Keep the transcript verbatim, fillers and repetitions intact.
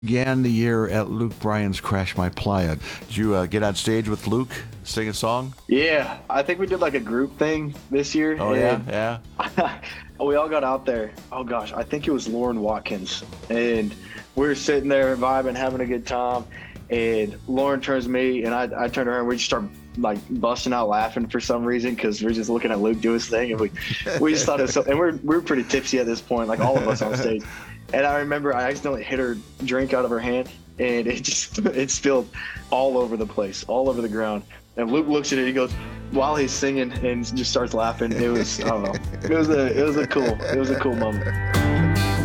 Began the year at Luke Bryan's Crash My Playa. Did you uh, get on stage with Luke, sing a song? Yeah, I think we did like a group thing this year. Oh, yeah, yeah. We all got out there. Oh, gosh, I think it was Lauren Watkins. And we were sitting there vibing, having a good time. And Lauren turns to me, and I, I turned to her, and we just start like busting out laughing for some reason because we're just looking at Luke do his thing. And we, we just thought it was so, and we're, we're pretty tipsy at this point, like all of us on stage. And I remember I accidentally hit her drink out of her hand, and it just it spilled all over the place, all over the ground. And Luke looks at it, he goes, while he's singing, and just starts laughing. It was, I don't know, it was a it was a cool it was a cool moment.